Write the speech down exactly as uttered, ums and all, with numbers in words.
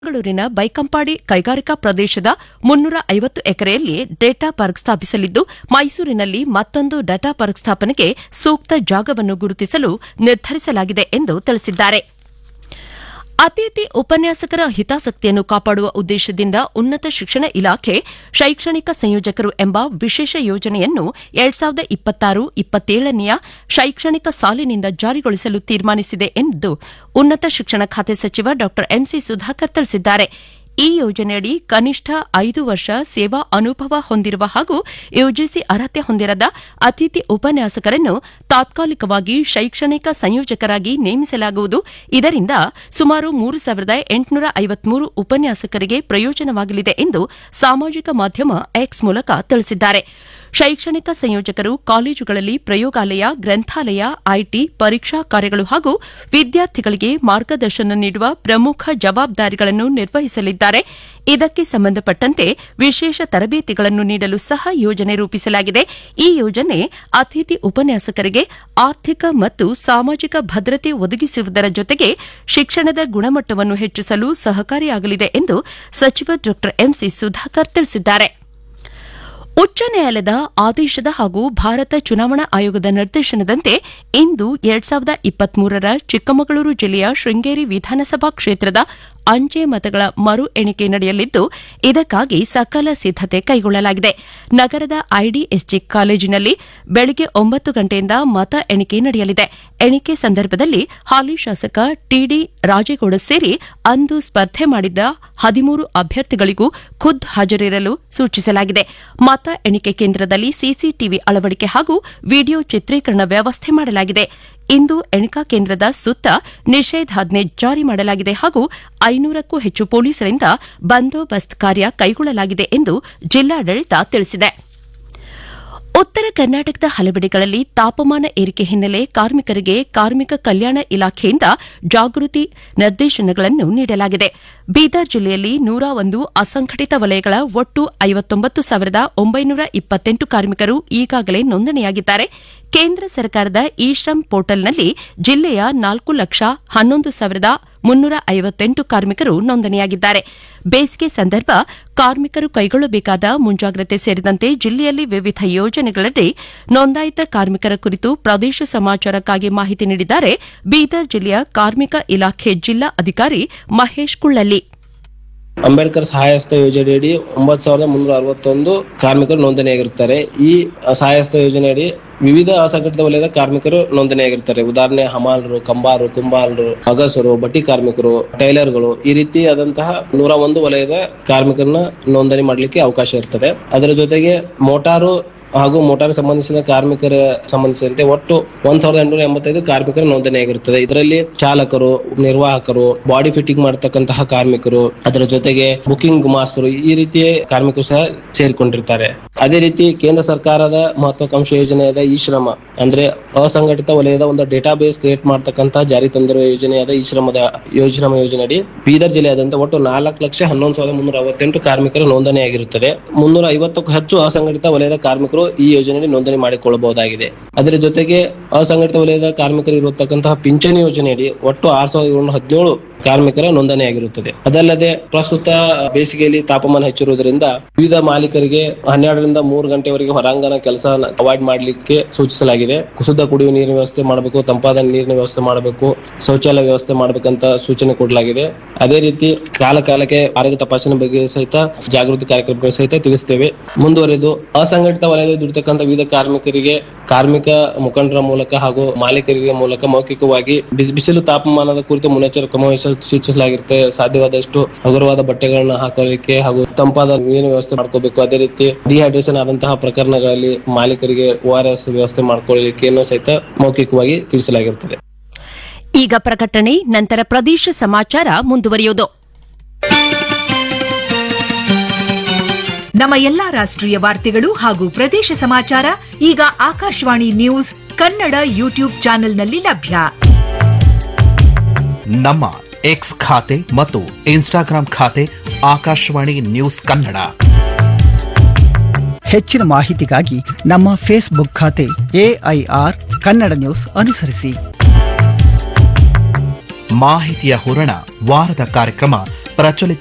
ಬೆಂಗಳೂರಿನ ಬೈಕಂಪಾಡಿ ಕೈಗಾರಿಕಾ ಪ್ರದೇಶದ ಮುನ್ನೂರ ಐವತ್ತು ಎಕರೆಯಲ್ಲಿ ಡೇಟಾ ಪಾರ್ಕ್ ಸ್ಥಾಪಿಸಲಿದ್ದು, ಮೈಸೂರಿನಲ್ಲಿ ಮತ್ತೊಂದು ಡೇಟಾ ಪಾರ್ಕ್ ಸ್ಥಾಪನೆಗೆ ಸೂಕ್ತ ಜಾಗವನ್ನು ಗುರುತಿಸಲು ನಿರ್ಧರಿಸಲಾಗಿದೆ ಎಂದು ತಿಳಿಸಿದ್ದಾರೆ. ಅತಿಥಿ ಉಪನ್ಯಾಸಕರ ಹಿತಾಸಕ್ತಿಯನ್ನು ಕಾಪಾಡುವ ಉದ್ದೇಶದಿಂದ ಉನ್ನತ ಶಿಕ್ಷಣ ಇಲಾಖೆ ಶೈಕ್ಷಣಿಕ ಸಂಯೋಜಕರು ಎಂಬ ವಿಶೇಷ ಯೋಜನೆಯನ್ನು ಎರಡ್ ಸಾವಿರದ ಇಪ್ಪತ್ತಾರು ಇಪ್ಪತ್ತೇಳನೆಯ ಶೈಕ್ಷಣಿಕ ಸಾಲಿನಿಂದ ಜಾರಿಗೊಳಿಸಲು ತೀರ್ಮಾನಿಸಿದೆ ಎಂದು ಉನ್ನತ ಶಿಕ್ಷಣ ಖಾತೆ ಸಚಿವ ಡಾ ಎಂಸಿ ಸುಧಾಕರ್ ತಿಳಿಸಿದ್ದಾರೆ. ಈ ಯೋಜನೆಯಡಿ ಕನಿಷ್ಠ ಐದು ವರ್ಷ ಸೇವಾ ಅನುಭವ ಹೊಂದಿರುವ ಹಾಗೂ ಯುಜಿಸಿ ಅರ್ಹತೆ ಹೊಂದಿರದ ಅತಿಥಿ ಉಪನ್ಯಾಸಕರನ್ನು ತಾತ್ಕಾಲಿಕವಾಗಿ ಶೈಕ್ಷಣಿಕ ಸಂಯೋಜಕರಾಗಿ ನೇಮಿಸಲಾಗುವುದು. ಇದರಿಂದ ಸುಮಾರು ಮೂರು ಸಾವಿರದ ಎಂಟುನೂರ ಐವತ್ಮೂರು ಉಪನ್ಯಾಸಕರಿಗೆ ಪ್ರಯೋಜನವಾಗಲಿದೆ ಎಂದು ಸಾಮಾಜಿಕ ಮಾಧ್ಯಮ ಎಕ್ಸ್ ಮೂಲಕ ತಿಳಿಸಿದ್ದಾರೆ. ಶೈಕ್ಷಣಿಕ ಸಂಯೋಜಕರು ಕಾಲೇಜುಗಳಲ್ಲಿ ಪ್ರಯೋಗಾಲಯ, ಗ್ರಂಥಾಲಯ, ಐಟಿ, ಪರೀಕ್ಷಾ ಕಾರ್ಯಗಳು ಹಾಗೂ ವಿದ್ಯಾರ್ಥಿಗಳಿಗೆ ಮಾರ್ಗದರ್ಶನ ನೀಡುವ ಪ್ರಮುಖ ಜವಾಬ್ದಾರಿಗಳನ್ನು ನಿರ್ವಹಿಸಲಿದ್ದಾರೆ. ಇದಕ್ಕೆ ಸಂಬಂಧಪಟ್ಟಂತೆ ವಿಶೇಷ ತರಬೇತಿಗಳನ್ನು ನೀಡಲು ಸಹ ಯೋಜನೆ ರೂಪಿಸಲಾಗಿದೆ. ಈ ಯೋಜನೆ ಅತಿಥಿ ಉಪನ್ಯಾಸಕರಿಗೆ ಆರ್ಥಿಕ ಮತ್ತು ಸಾಮಾಜಿಕ ಭದ್ರತೆ ಒದಗಿಸುವುದರ ಜೊತೆಗೆ ಶಿಕ್ಷಣದ ಗುಣಮಟ್ಟವನ್ನು ಹೆಚ್ಚಿಸಲು ಸಹಕಾರಿಯಾಗಲಿದೆ ಎಂದು ಸಚಿವ ಡಾ ಎಂಸಿ ಸುಧಾಕರ್ ತಿಳಿಸಿದ್ದಾರೆ. ಉಚ್ಚ ನ್ಯಾಯಾಲಯದ ಆದೇಶದ ಹಾಗೂ ಭಾರತ ಚುನಾವಣಾ ಆಯೋಗದ ನಿರ್ದೇಶನದಂತೆ ಇಂದು ಎರಡ್ ಸಾವಿರದ ಇಪ್ಪತ್ಮೂರರ ಚಿಕ್ಕಮಗಳೂರು ಜಿಲ್ಲೆಯ ಶೃಂಗೇರಿ ವಿಧಾನಸಭಾ ಕ್ಷೇತ್ರದ ಅಂಚೆ ಮತಗಳ ಮರು ಎಣಿಕೆ ನಡೆಯಲಿದ್ದು, ಇದಕ್ಕಾಗಿ ಸಕಲ ಸಿದ್ದತೆ ಕೈಗೊಳ್ಳಲಾಗಿದೆ. ನಗರದ ಐಡಿಎಸ್ಜಿ ಕಾಲೇಜಿನಲ್ಲಿ ಬೆಳಗ್ಗೆ ಒಂಬತ್ತು ಗಂಟೆಯಿಂದ ಮತ ಎಣಿಕೆ ನಡೆಯಲಿದೆ. ಎಣಿಕೆ ಸಂದರ್ಭದಲ್ಲಿ ಹಾಲಿ ಶಾಸಕ ಟಿಡಿ ರಾಜೇಗೌಡ ಸೇರಿ ಅಂದು ಸ್ಪರ್ಧೆ ಮಾಡಿದ್ದ ಹದಿಮೂರು ಅಭ್ಯರ್ಥಿಗಳಿಗೂ ಖುದ್ದು ಹಾಜರಿರಲು ಸೂಚಿಸಲಾಗಿದೆ. ಮತ ಎಣಿಕೆ ಕೇಂದ್ರದಲ್ಲಿ ಸಿಸಿಟಿವಿ ಅಳವಡಿಕೆ ಹಾಗೂ ವಿಡಿಯೋ ಚಿತ್ರೀಕರಣ ವ್ಯವಸ್ಥೆ ಮಾಡಲಾಗಿದೆ. ಇಂದು ಎಣಿಕಾ ಕೇಂದ್ರದ ಸುತ್ತ ನಿಷೇಧಾಜ್ಞೆ ಜಾರಿ ಮಾಡಲಾಗಿದೆ ಹಾಗೂ ಐನೂರಕ್ಕೂ ಹೆಚ್ಚು ಪೊಲೀಸರಿಂದ ಬಂದೋಬಸ್ತ್ ಕಾರ್ಯ ಕೈಗೊಳ್ಳಲಾಗಿದೆ ಎಂದು ಜಿಲ್ಲಾಡಳಿತ ತಿಳಿಸಿದೆ. ಉತ್ತರ ಕರ್ನಾಟಕದ ಹಲವೆಡೆಗಳಲ್ಲಿ ತಾಪಮಾನ ಏರಿಕೆ ಹಿನ್ನೆಲೆ ಕಾರ್ಮಿಕರಿಗೆ ಕಾರ್ಮಿಕ ಕಲ್ಯಾಣ ಇಲಾಖೆಯಿಂದ ಜಾಗೃತಿ ನಿರ್ದೇಶನಗಳನ್ನು ನೀಡಲಾಗಿದೆ. ಬೀದರ್ ಜಿಲ್ಲೆಯಲ್ಲಿ ನೂರ ಒಂದು ಅಸಂಘಟಿತ ವಲಯಗಳ ಒಟ್ಟು ಐವತ್ತೊಂಬತ್ತು ಸಾವಿರದ ಒಂಬೈನೂರ ಇಪ್ಪತ್ತೆಂಟು ಕಾರ್ಮಿಕರು ಈಗಾಗಲೇ ನೋಂದಣಿಯಾಗಿದ್ದಾರೆ. ಕೇಂದ್ರ ಸರ್ಕಾರದ ಇ ಶ್ರಮ್ ಪೋರ್ಟಲ್ನಲ್ಲಿ ಜಿಲ್ಲೆಯ ನಾಲ್ಕು ಲಕ್ಷ ಹನ್ನೊಂದು ಸಾವಿರದ ಮುನ್ನೂರ ಐವತ್ತೆಂಟು ಕಾರ್ಮಿಕರು ನೋಂದಣಿಯಾಗಿದ್ದಾರೆ. ಬೇಸಿಗೆ ಸಂದರ್ಭ ಕಾರ್ಮಿಕರು ಕೈಗೊಳ್ಳಬೇಕಾದ ಮುಂಜಾಗ್ರತೆ ಸೇರಿದಂತೆ ಜಿಲ್ಲೆಯಲ್ಲಿ ವಿವಿಧ ಯೋಜನೆಗಳಡಿ ನೋಂದಾಯಿತ ಕಾರ್ಮಿಕರ ಕುರಿತು ಪ್ರದೇಶ ಸಮಾಚಾರಕ್ಕಾಗಿ ಮಾಹಿತಿ ನೀಡಿದ್ದಾರೆ ಬೀದರ್ ಜಿಲ್ಲೆಯ ಕಾರ್ಮಿಕ ಇಲಾಖೆ ಜಿಲ್ಲಾ ಅಧಿಕಾರಿ ಮಹೇಶ್ ಕುಳ್ಳಲ್ಲಿ. ಅಂಬೇಡ್ಕರ್ ಸಹಾಯಹಸ್ತ ಯೋಜನೆಯಡಿ ಒಂಬತ್ತು ಸಾವಿರದ ಮುನ್ನೂರ ಅರವತ್ತೊಂದು ಕಾರ್ಮಿಕರು ನೋಂದಣಿಯಾಗಿರುತ್ತಾರೆ. ಈ ಸಹಾಯಹಸ್ತ ಯೋಜನೆಯಡಿ ವಿವಿಧ ಅಸಂಘಟಿತ ವಲಯದ ಕಾರ್ಮಿಕರು ನೋಂದಣಿಯಾಗಿರ್ತಾರೆ. ಉದಾಹರಣೆ ಹಮಾಲರು, ಕಂಬಾರು, ಕುಂಬಾರರು, ಅಗಸರು, ಬಟ್ಟಿ ಕಾರ್ಮಿಕರು, ಟೈಲರ್ಗಳು, ಈ ರೀತಿ ಆದಂತಹ ನೂರ ಒಂದು ವಲಯದ ಕಾರ್ಮಿಕರನ್ನ ನೋಂದಣಿ ಮಾಡಲಿಕ್ಕೆ ಅವಕಾಶ ಇರ್ತದೆ. ಅದರ ಜೊತೆಗೆ ಮೋಟಾರು ಹಾಗೂ ಮೋಟಾರ್ ಸಂಬಂಧಿಸಿದ ಕಾರ್ಮಿಕರ ಸಂಬಂಧಿಸಿದಂತೆ ಒಟ್ಟು ಒಂದ್ ಸಾವಿರದ ಎಂಟುನೂರ ಎಂಬತ್ತೈದು ಕಾರ್ಮಿಕರ ನೋಂದಣಿಯಾಗಿರುತ್ತದೆ. ಇದರಲ್ಲಿ ಚಾಲಕರು, ನಿರ್ವಾಹಕರು, ಬಾಡಿ ಫಿಟ್ಟಿಂಗ್ ಮಾಡತಕ್ಕಂತಹ ಕಾರ್ಮಿಕರು, ಅದರ ಜೊತೆಗೆ ಬುಕಿಂಗ್ ಮಾಸ್ತರು, ಈ ರೀತಿಯ ಕಾರ್ಮಿಕರು ಸಹ ಸೇರಿಕೊಂಡಿರ್ತಾರೆ. ಅದೇ ರೀತಿ ಕೇಂದ್ರ ಸರ್ಕಾರದ ಮಹತ್ವಾಕಾಂಕ್ಷಿ ಯೋಜನೆಯಾದ ಇ ಶ್ರಮ ಅಂದ್ರೆ ಅಸಂಘಟಿತ ವಲಯದ ಒಂದು ಡೇಟಾ ಬೇಸ್ ಕ್ರಿಯೇಟ್ ಮಾಡತಕ್ಕಂತಹ ಜಾರಿ ತಂದಿರುವ ಯೋಜನೆಯಾದ ಇ ಶ್ರಮದ ಯೋಜನಾ ಯೋಜನೆಯಡಿ ಬೀದರ್ ಜಿಲ್ಲೆಯಾದಂತ ಒಟ್ಟು ನಾಲ್ಕು ಲಕ್ಷ ಹನ್ನೊಂದು ಸಾವಿರದ ಮುನ್ನೂರ ಅರವತ್ತೆಂಟು ಕಾರ್ಮಿಕರು ನೋಂದಣಿಯಾಗಿರುತ್ತದೆ. ಮುನ್ನೂರ ಐವತ್ತಕ್ಕೂ ಹೆಚ್ಚು ಅಸಂಘಟಿತ ವಲಯದ ಕಾರ್ಮಿಕರು ಈ ಯೋಜನೆಯಲ್ಲಿ ನೋಂದಣಿ ಮಾಡಿಕೊಳ್ಳಬಹುದಾಗಿದೆ. ಅದರ ಜೊತೆಗೆ ಅಸಂಘಟಿತ ವಲಯದ ಕಾರ್ಮಿಕರು ಇರತಕ್ಕಂತಹ ಪಿಂಚಣಿ ಯೋಜನೆಯಡಿ ಒಟ್ಟು ಆರ್ ಸಾವಿರದ ಏಳ್ನೂರ ಹದಿನೇಳು ಕಾರ್ಮಿಕರ ನೋಂದಣಿಯಾಗಿರುತ್ತದೆ. ಅದಲ್ಲದೆ ಪ್ರಸ್ತುತ ಬೇಸಿಗೆಯಲ್ಲಿ ತಾಪಮಾನ ಹೆಚ್ಚಿರುವುದರಿಂದ ವಿವಿಧ ಮಾಲೀಕರಿಗೆ ಹನ್ನೆರಡರಿಂದ ಮೂರು ಗಂಟೆವರೆಗೆ ಹೊರಾಂಗಣ ಕೆಲಸ ಅವಾಯ್ಡ್ ಮಾಡಲಿಕ್ಕೆ ಸೂಚಿಸಲಾಗಿದೆ. ಶುದ್ಧ ಕುಡಿಯುವ ನೀರಿನ ವ್ಯವಸ್ಥೆ ಮಾಡಬೇಕು, ತಂಪಾದ ನೀರಿನ ವ್ಯವಸ್ಥೆ ಮಾಡಬೇಕು, ಶೌಚಾಲಯ ವ್ಯವಸ್ಥೆ ಮಾಡಬೇಕಂತ ಸೂಚನೆ ಕೊಡಲಾಗಿದೆ. ಅದೇ ರೀತಿ ಕಾಲ ಕಾಲಕ್ಕೆ ಆರೋಗ್ಯ ತಪಾಸಣೆ ಬಗ್ಗೆ ಸಹಿತ ಜಾಗೃತಿ ಕಾರ್ಯಕ್ರಮಗಳು ಸಹಿತ ತಿಳಿಸ್ತೇವೆ. ಮುಂದುವರೆದು ಅಸಂಘಟಿತ ವಲಯದಲ್ಲಿ ದುಡಿತಕ್ಕಂಥ ವಿವಿಧ ಕಾರ್ಮಿಕರಿಗೆ ಕಾರ್ಮಿಕ ಮುಖಂಡರ ಮೂಲಕ ಹಾಗೂ ಮಾಲೀಕರಿಗೆ ಮೂಲಕ ಮೌಖಿಕವಾಗಿ ಬಿಸಿಲು ತಾಪಮಾನದ ಕುರಿತು ಮುನ್ನೆಚ್ಚರಿಕೆ ಕ್ರಮವಹಿಸಲು ಸೂಚಿಸಲಾಗಿರುತ್ತೆ. ಸಾಧ್ಯವಾದಷ್ಟು ಹಗುರವಾದ ಬಟ್ಟೆಗಳನ್ನ ಹಾಕೊಳ್ಳಿಕ್ಕೆ ಹಾಗೂ ತಂಪಾದ ನೀರಿನ ವ್ಯವಸ್ಥೆ ಮಾಡ್ಕೋಬೇಕು. ಅದೇ ರೀತಿ ಡಿಹೈಡ್ರೇಷನ್ ಆದಂತಹ ಪ್ರಕರಣಗಳಲ್ಲಿ ಮಾಲೀಕರಿಗೆ ಓ ಆರ್ ಎಸ್ ವ್ಯವಸ್ಥೆ ಮಾಡ್ಕೊಳ್ಳಿಕ್ಕೆ ಸಹಿತ ಮೌಖಿಕವಾಗಿ ತಿಳಿಸಲಾಗಿರುತ್ತದೆ. ಈಗ ಪ್ರಕಟಣೆ, ನಂತರ ಪ್ರದೇಶ ಸಮಾಚಾರ ಮುಂದುವರಿಯುವುದು. ನಮ್ಮ ಎಲ್ಲಾ ರಾಷ್ಟ್ರೀಯ ವಾರ್ತೆಗಳು ಹಾಗೂ ಪ್ರದೇಶ ಸಮಾಚಾರ ಈಗ ಆಕಾಶವಾಣಿ ನ್ಯೂಸ್ ಕನ್ನಡ ಯೂಟ್ಯೂಬ್ ಚಾನೆಲ್ನಲ್ಲಿ ಲಭ್ಯ. ನಮ್ಮ ಎಕ್ಸ್ ಖಾತೆ ಮತ್ತು ಇನ್ಸ್ಟಾಗ್ರಾಂ ಖಾತೆ ಆಕಾಶವಾಣಿ ನ್ಯೂಸ್ ಕನ್ನಡ. ಹೆಚ್ಚಿನ ಮಾಹಿತಿಗಾಗಿ ನಮ್ಮ ಫೇಸ್ಬುಕ್ ಖಾತೆ ಎಐಆರ್ ಕನ್ನಡ ನ್ಯೂಸ್ ಅನುಸರಿಸಿ. ಮಾಹಿತಿಯ ಹೂರಣ, ವಾರದ ಕಾರ್ಯಕ್ರಮ ಪ್ರಚಲಿತ